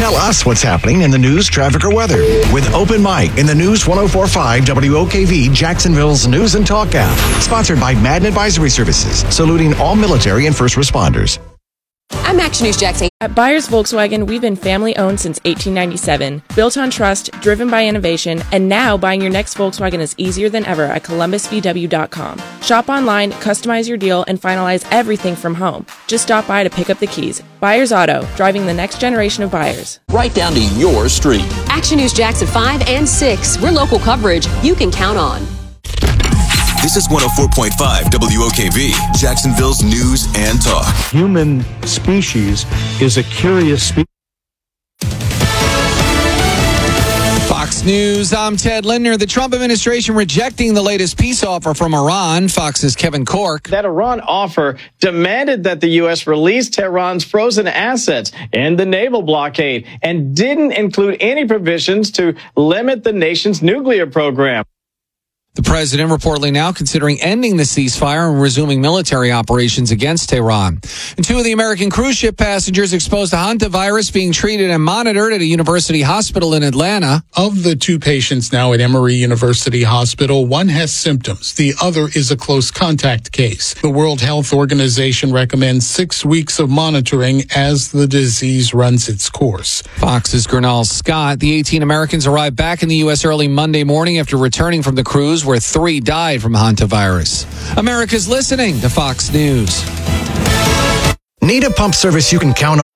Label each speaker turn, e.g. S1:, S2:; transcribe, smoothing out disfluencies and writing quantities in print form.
S1: Tell us what's happening in the news, traffic, or weather with Open Mic in the News 104.5 WOKV Jacksonville's News and Talk app. Sponsored by Madden Advisory Services, saluting all military and first responders.
S2: I'm Action News Jackson.
S3: At Byers Volkswagen, we've been family-owned since 1897, built on trust, driven by innovation, and now buying your next Volkswagen is easier than ever at ColumbusVW.com. Shop online, customize your deal, and finalize everything from home. Just stop by to pick up the keys. Byers Auto, driving the next generation of buyers.
S4: Right down to your street.
S2: Action News Jackson 5 and 6. We're local coverage you can count on.
S4: This is 104.5 WOKV, Jacksonville's News and Talk.
S5: Human species is a curious species.
S6: Fox News, I'm Ted Lindner. The Trump administration rejecting the latest peace offer from Iran. Fox's Kevin Corke.
S7: That Iran offer demanded that the U.S. release Tehran's frozen assets in the naval blockade and didn't include any provisions to limit the nation's nuclear program.
S6: The president reportedly now considering ending the ceasefire and resuming military operations against Tehran. And two of the American cruise ship passengers exposed to hantavirus being treated and monitored at a university hospital in Atlanta.
S8: Of the two patients now at Emory University Hospital, one has symptoms. The other is a close contact case. The World Health Organization recommends 6 weeks of monitoring as the disease runs its course.
S6: Fox's Gernal Scott. The 18 Americans arrived back in the U.S. early Monday morning after returning from the cruise, where 3 died from hantavirus. America's listening to Fox News.
S1: Need a pump service you can count on?